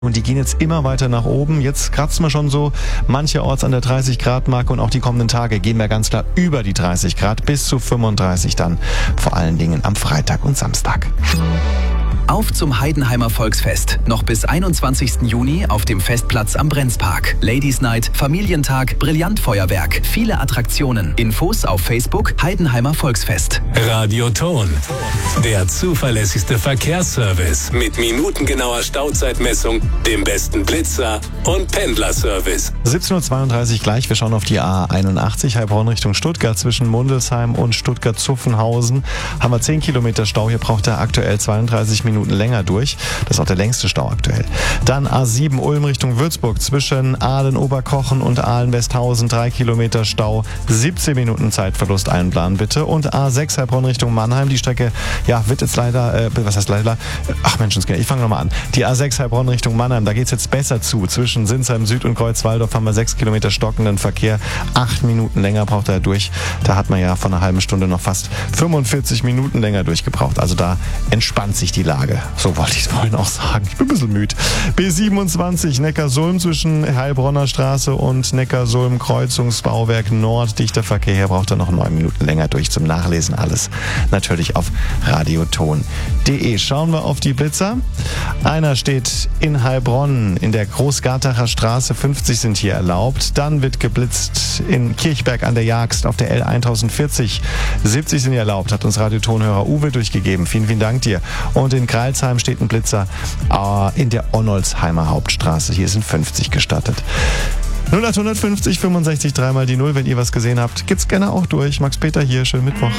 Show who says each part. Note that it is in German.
Speaker 1: Und die gehen jetzt immer weiter nach oben. Jetzt kratzen wir schon so mancherorts an der 30-Grad-Marke und auch die kommenden Tage gehen wir ganz klar über die 30 Grad bis zu 35 dann. Vor allen Dingen am Freitag und Samstag.
Speaker 2: Auf zum Heidenheimer Volksfest. Noch bis 21. Juni auf dem Festplatz am Brenzpark. Ladies Night, Familientag, Brillantfeuerwerk, viele Attraktionen. Infos auf Facebook Heidenheimer Volksfest.
Speaker 3: Radioton. Der zuverlässigste Verkehrsservice mit minutengenauer Stauzeitmessung, dem besten Blitzer und Pendlerservice.
Speaker 1: 17.32 Uhr gleich. Wir schauen auf die A81 Heilbronn Richtung Stuttgart. Zwischen Mundelsheim und Stuttgart-Zuffenhausen haben wir 10 Kilometer Stau. Hier braucht er aktuell 32 Minuten länger durch. Das ist auch der längste Stau aktuell. Dann A7 Ulm Richtung Würzburg. Zwischen Aalen-Oberkochen und Aalen-Westhausen 3 Kilometer Stau. 17 Minuten Zeitverlust einplanen bitte. Und A6 Heilbronn Richtung Mannheim. Die Strecke, ja, wird jetzt leider, was heißt leider? Ach Menschenskinder, ich fange nochmal an. Die A6 Heilbronn Richtung Mannheim, da geht es jetzt besser zu. Zwischen Sinsheim Süd und Kreuzwaldorf haben wir 6 Kilometer stockenden Verkehr. 8 Minuten länger braucht er durch. Da hat man ja von einer halben Stunde noch fast 45 Minuten länger durchgebraucht. Also da entspannt sich die Lage. So wollte ich es vorhin auch sagen. Ich bin ein bisschen müde. B27 Neckarsulm zwischen Heilbronner Straße und Neckarsulm Kreuzungsbauwerk Nord. Dichter Verkehr. Hier braucht er noch 9 Minuten länger durch. Zum Nachlesen alles natürlich auf radioton.de. Schauen wir auf die Blitzer. Einer steht in Heilbronn in der Großgartacher Straße. 50 sind hier erlaubt. Dann wird geblitzt in Kirchberg an der Jagst auf der L1040. 70 sind hier erlaubt, hat uns Radiotonhörer Uwe durchgegeben. Vielen, vielen Dank dir. Und in Greilsheim steht ein Blitzer in der Onnolsheimer Hauptstraße. Hier sind 50 gestattet. 0850 65 3 mal die 0. Wenn ihr was gesehen habt, geht's gerne auch durch. Max Peter hier. Schönen Mittwoch.